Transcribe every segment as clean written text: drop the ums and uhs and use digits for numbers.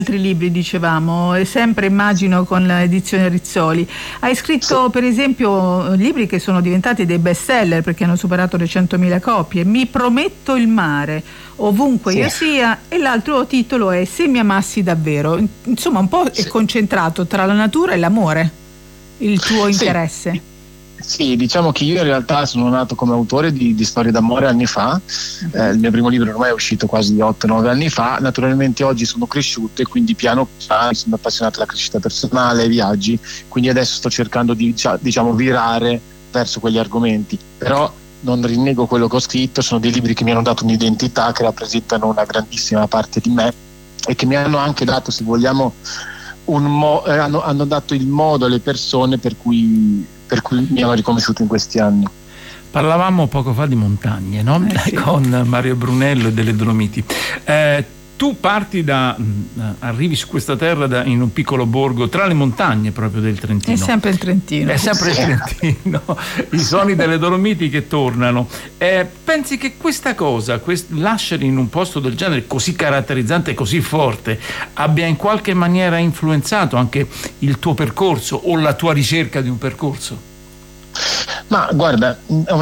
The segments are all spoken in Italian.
altri libri, dicevamo, e sempre immagino con l'edizione Rizzoli. Hai scritto per esempio libri che sono diventati dei best seller perché hanno superato le 100.000 copie. Mi prometto il mare, ovunque io sia, e l'altro titolo è Se mi amassi davvero. Insomma, un po' è concentrato tra la natura e l'amore il tuo interesse. Sì, diciamo che io in realtà sono nato come autore di storie d'amore anni fa. Il mio primo libro ormai è uscito quasi 8-9 anni fa. Naturalmente oggi sono cresciuto e quindi piano piano mi sono appassionato alla crescita personale, ai viaggi, quindi adesso sto cercando di virare verso quegli argomenti, però non rinnego quello che ho scritto. Sono dei libri che mi hanno dato un'identità, che rappresentano una grandissima parte di me e che mi hanno anche dato, se vogliamo, hanno dato il modo alle persone per cui mi hanno riconosciuto in questi anni. Parlavamo poco fa di montagne, no? Sì. Con Mario Brunello e delle Dolomiti. Tu arrivi su questa terra in un piccolo borgo tra le montagne proprio del Trentino. È sempre il Trentino. È sempre il Trentino. I suoni delle Dolomiti che tornano. Pensi che questa cosa, lasciare in un posto del genere così caratterizzante e così forte, abbia in qualche maniera influenzato anche il tuo percorso o la tua ricerca di un percorso? Ma guarda, ho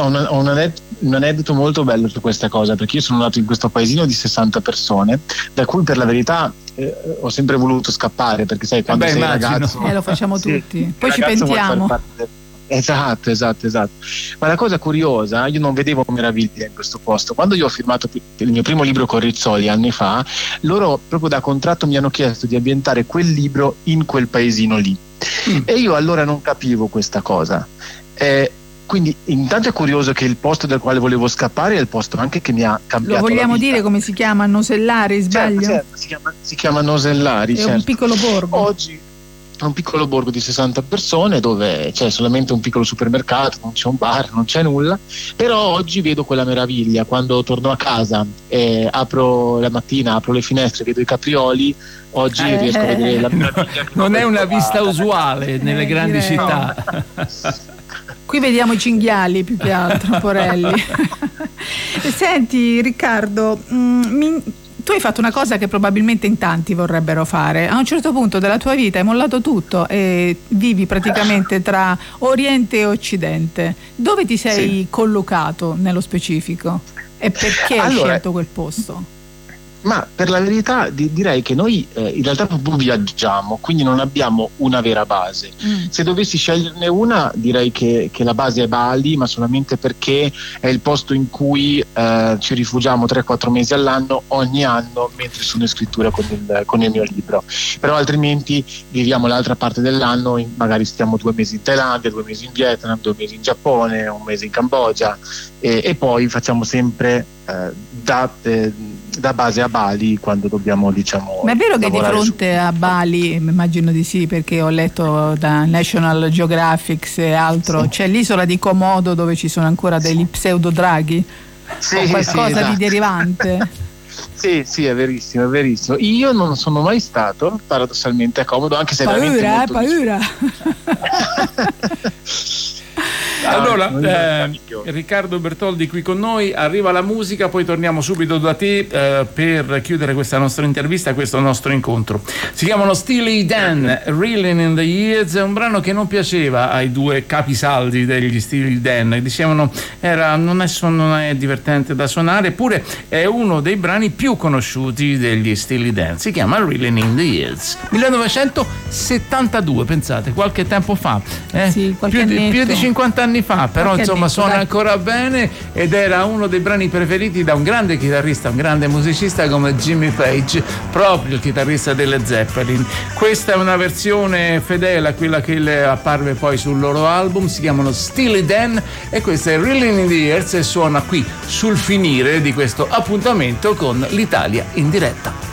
un aneddoto molto bello su questa cosa, perché io sono nato in questo paesino di 60 persone, da cui per la verità ho sempre voluto scappare, perché sai, quando sei ragazzo lo facciamo tutti, poi ci pentiamo. Esatto. Ma la cosa curiosa, io non vedevo meraviglia in questo posto. Quando io ho firmato il mio primo libro con Rizzoli anni fa, loro proprio da contratto mi hanno chiesto di ambientare quel libro in quel paesino lì. E io allora non capivo questa cosa. Quindi intanto è curioso che il posto dal quale volevo scappare è il posto anche che mi ha cambiato. Lo vogliamo la vita. dire come si chiama? Nosellari, sbaglio? Certo, si chiama Nosellari. È un piccolo borgo. Oggi è un piccolo borgo di 60 persone dove c'è solamente un piccolo supermercato, non c'è un bar, non c'è nulla, però oggi vedo quella meraviglia. Quando torno a casa e apro la mattina, apro le finestre, vedo i caprioli, oggi riesco a vedere la meraviglia. Non è una vista usuale nelle grandi città. Qui vediamo i cinghiali più che altro, porelli. Senti Riccardo, tu hai fatto una cosa che probabilmente in tanti vorrebbero fare. A un certo punto della tua vita hai mollato tutto e vivi praticamente tra Oriente e Occidente. Dove ti sei collocato nello specifico? E perché hai scelto quel posto? Ma per la verità direi che noi in realtà proprio viaggiamo, quindi non abbiamo una vera base. Se dovessi sceglierne una, direi che la base è Bali, ma solamente perché è il posto in cui ci rifugiamo 3-4 mesi all'anno ogni anno mentre sono in scrittura con il mio libro. Però altrimenti viviamo l'altra parte dell'anno, magari stiamo 2 mesi in Thailandia, 2 mesi in Vietnam, 2 mesi in Giappone, 1 mese in Cambogia e poi facciamo sempre da base a Bali quando dobbiamo, diciamo. Ma è vero che di fronte a Bali, immagino di sì, perché ho letto da National Geographic e altro, c'è l'isola di Komodo dove ci sono ancora degli pseudodraghi o qualcosa di derivante. Sì, è verissimo. Io non sono mai stato paradossalmente a Komodo, anche se è veramente molto paura. Allora, Riccardo Bertoldi qui con noi, arriva la musica, poi torniamo subito da te per chiudere questa nostra intervista, questo nostro incontro. Si chiamano Steely Dan, Reeling in the Years, è un brano che non piaceva ai due capisaldi degli Steely Dan, dicevano non è divertente da suonare, eppure è uno dei brani più conosciuti degli Steely Dan, si chiama Reeling in the Years, 1972, pensate, qualche tempo fa, più di 50 anni fa, però insomma suona ancora bene ed era uno dei brani preferiti da un grande chitarrista, un grande musicista come Jimmy Page, proprio il chitarrista delle Zeppelin. Questa è una versione fedele a quella che le apparve poi sul loro album, si chiamano Steely Dan e questa è Reeling in the Years e suona qui sul finire di questo appuntamento con l'Italia in diretta.